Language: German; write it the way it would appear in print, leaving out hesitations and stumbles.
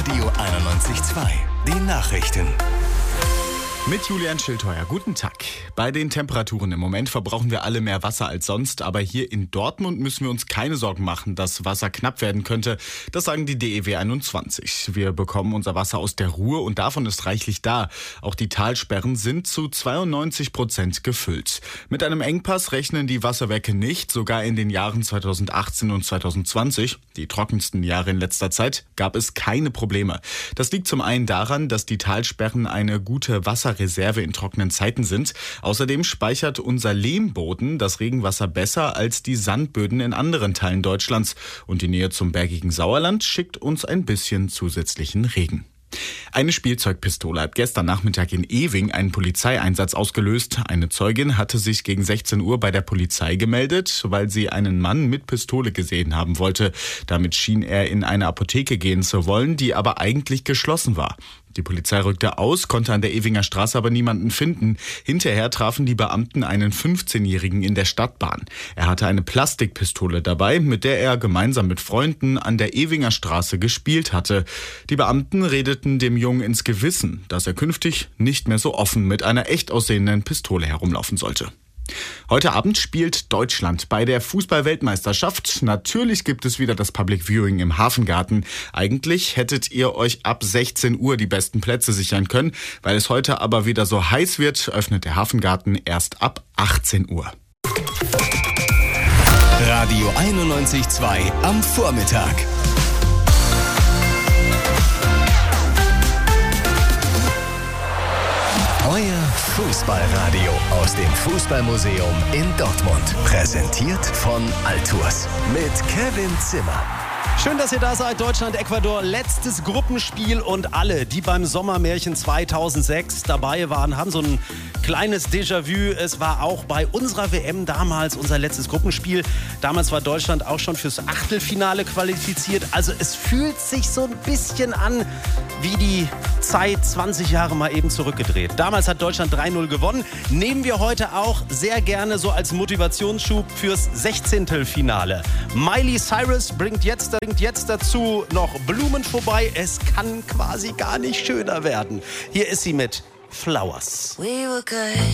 Radio 91.2. Die Nachrichten. Mit Julian Schildheuer. Guten Tag. Bei den Temperaturen im Moment verbrauchen wir alle mehr Wasser als sonst, aber hier in Dortmund müssen wir uns keine Sorgen machen, dass Wasser knapp werden könnte. Das sagen die DEW 21. Wir bekommen unser Wasser aus der Ruhr und davon ist reichlich da. Auch die Talsperren sind zu 92% gefüllt. Mit einem Engpass rechnen die Wasserwerke nicht. Sogar in den Jahren 2018 und 2020, die trockensten Jahre in letzter Zeit, gab es keine Probleme. Das liegt zum einen daran, dass die Talsperren eine gute Wasserreserve in trockenen Zeiten sind. Außerdem speichert unser Lehmboden das Regenwasser besser als die Sandböden in anderen Teilen Deutschlands. Und die Nähe zum bergigen Sauerland schickt uns ein bisschen zusätzlichen Regen. Eine Spielzeugpistole hat gestern Nachmittag in Ewing einen Polizeieinsatz ausgelöst. Eine Zeugin hatte sich gegen 16 Uhr bei der Polizei gemeldet, weil sie einen Mann mit Pistole gesehen haben wollte. Damit schien er in eine Apotheke gehen zu wollen, die aber eigentlich geschlossen war. Die Polizei rückte aus, konnte an der Ewinger Straße aber niemanden finden. Hinterher trafen die Beamten einen 15-Jährigen in der Stadtbahn. Er hatte eine Plastikpistole dabei, mit der er gemeinsam mit Freunden an der Ewinger Straße gespielt hatte. Die Beamten redeten dem Jungen ins Gewissen, dass er künftig nicht mehr so offen mit einer echt aussehenden Pistole herumlaufen sollte. Heute Abend spielt Deutschland bei der Fußball-Weltmeisterschaft. Natürlich gibt es wieder das Public Viewing im Hafengarten. Eigentlich hättet ihr euch ab 16 Uhr die besten Plätze sichern können. Weil es heute aber wieder so heiß wird, öffnet der Hafengarten erst ab 18 Uhr. Radio 91.2 am Vormittag. Euer Fußballradio aus dem Fußballmuseum in Dortmund. Präsentiert von Altours mit Kevin Zimmer. Schön, dass ihr da seid. Deutschland, Ecuador, letztes Gruppenspiel und alle, die beim Sommermärchen 2006 dabei waren, haben so ein kleines Déjà-vu. Es war auch bei unserer WM damals unser letztes Gruppenspiel. Damals war Deutschland auch schon fürs Achtelfinale qualifiziert. Also es fühlt sich so ein bisschen an wie die Zeit 20 Jahre mal eben zurückgedreht. Damals hat Deutschland 3-0 gewonnen. Nehmen wir heute auch sehr gerne so als Motivationsschub fürs 16. Finale. Miley Cyrus bringt jetzt dazu noch Blumen vorbei. Es kann quasi gar nicht schöner werden. Hier ist sie mit Flowers. We were good,